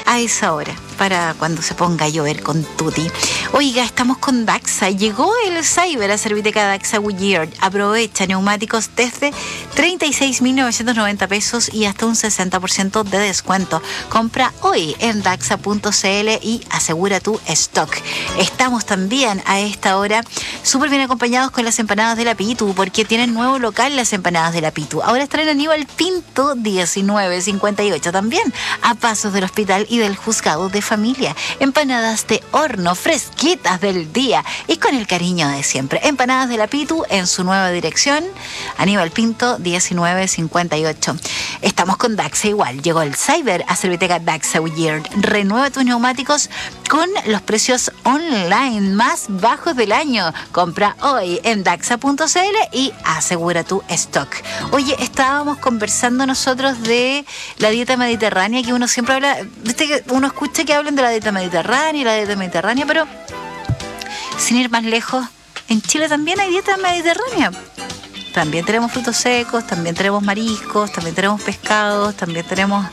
a esa hora, para cuando se ponga a llover con tutti. Oiga, estamos con Daxa. Llegó el Cyber a Serviteca Daxa Goodyear. Aprovecha neumáticos desde 36.990 pesos y hasta un 60% de descuento. Compra hoy en daxa.cl y asegura tu stock. Estamos también a esta hora súper bien acompañados con las empanadas de la Pitu, porque tienen nuevo local las empanadas de la Pitu. Ahora están en Aníbal Pinto 1958, también a pasos del hospital y del juzgado de familia. Empanadas de horno, fresquitas del día y con el cariño de siempre. Empanadas de la Pitu en su nueva dirección, Aníbal Pinto 1958. Estamos con Daxa igual. Llegó el Cyber a Serviteca Daxa Goodyear. Renueva tus neumáticos con los precios online más bajos del año. Compra hoy en daxa.cl y asegura tu stock. Oye, estábamos conversando nosotros de la dieta mediterránea, que uno siempre habla, viste que uno escucha que hablan de la dieta mediterránea, pero sin ir más lejos, en Chile también hay dieta mediterránea. También tenemos frutos secos, también tenemos mariscos, también tenemos pescados, también tenemos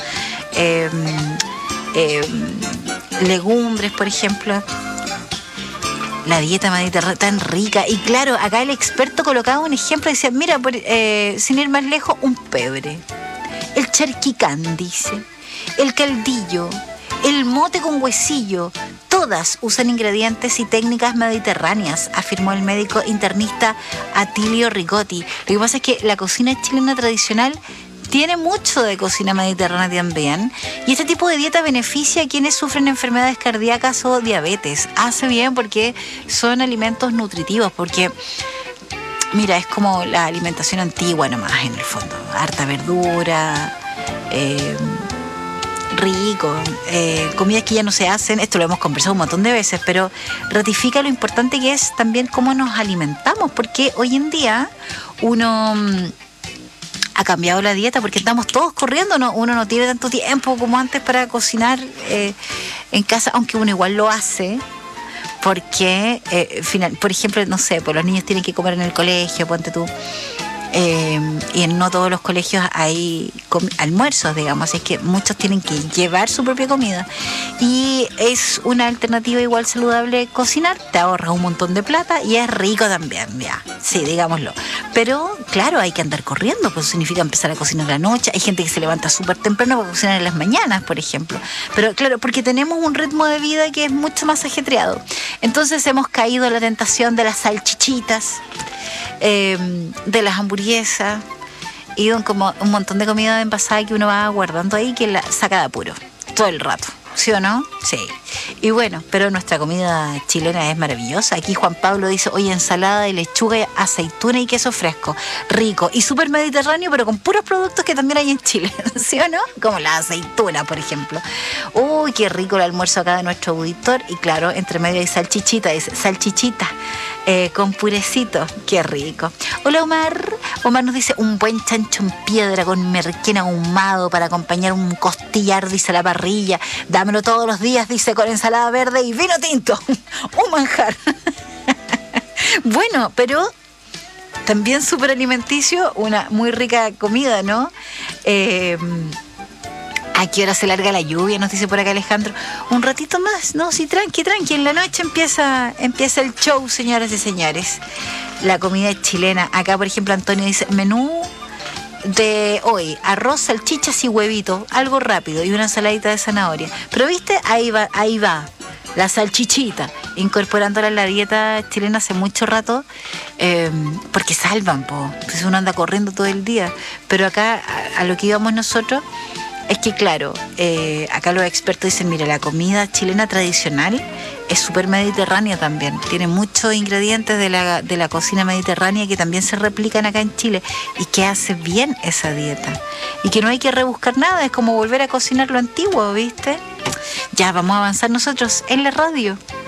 legumbres, por ejemplo. La dieta mediterránea tan rica. Y claro, acá el experto colocaba un ejemplo y decía, mira, sin ir más lejos, un pebre, el charquicán, dice, el caldillo, el mote con huesillo, todas usan ingredientes y técnicas mediterráneas, afirmó el médico internista Atilio Ricotti. Lo que pasa es que la cocina chilena tradicional tiene mucho de cocina mediterránea también, y este tipo de dieta beneficia a quienes sufren enfermedades cardíacas o diabetes. Hace bien porque son alimentos nutritivos, porque mira, es como la alimentación antigua nomás en el fondo, harta verdura, rico, comidas que ya no se hacen. Esto lo hemos conversado un montón de veces, pero ratifica lo importante que es también cómo nos alimentamos, porque hoy en día uno ha cambiado la dieta porque estamos todos corriendo, ¿no? Uno no tiene tanto tiempo como antes para cocinar en casa, aunque uno igual lo hace, porque por ejemplo, no sé, pues los niños tienen que comer en el colegio, ponte tú, y en no todos los colegios hay almuerzos, digamos, así es que muchos tienen que llevar su propia comida, y es una alternativa igual saludable cocinar. Te ahorras un montón de plata y es rico también, ya, sí, digámoslo, pero claro, hay que andar corriendo, pues significa empezar a cocinar la noche. Hay gente que se levanta súper temprano para cocinar en las mañanas, por ejemplo, pero claro, porque tenemos un ritmo de vida que es mucho más ajetreado, entonces hemos caído en la tentación de las salchichitas, de las hamburguesas y como un montón de comida envasada que uno va guardando ahí, que la saca de apuro todo el rato, ¿sí o no? Sí. Y bueno, pero nuestra comida chilena es maravillosa. Aquí Juan Pablo dice, oye, ensalada de lechuga, aceituna y queso fresco, rico y súper mediterráneo, pero con puros productos que también hay en Chile, ¿sí o no? Como la aceituna, por ejemplo. Uy, qué rico el almuerzo acá de nuestro auditor. Y claro, entre medio hay salchichita, dice, salchichita con purecito, qué rico. Hola Omar. Omar nos dice, un buen chancho en piedra con merquén ahumado para acompañar un costillar, dice, a la parrilla. Dámelo todos los días, dice, con ensalada verde y vino tinto. Un manjar. Bueno, pero también súper alimenticio, una muy rica comida, ¿no? ¿A qué hora se larga la lluvia? Nos dice por acá Alejandro. Un ratito más, no, sí, tranqui. En la noche empieza el show, señoras y señores. La comida chilena. Acá, por ejemplo, Antonio dice, menú de hoy, arroz, salchichas y huevito, algo rápido, y una ensaladita de zanahoria. Pero viste, ahí va, la salchichita, incorporándola en la dieta chilena hace mucho rato, porque salvan, pues uno anda corriendo todo el día. Pero acá, a lo que íbamos nosotros, es que claro, acá los expertos dicen, mira, la comida chilena tradicional es súper mediterránea también, tiene muchos ingredientes de la cocina mediterránea que también se replican acá en Chile y que hace bien esa dieta, y que no hay que rebuscar nada, es como volver a cocinar lo antiguo, ¿viste? Ya, vamos a avanzar nosotros en la radio.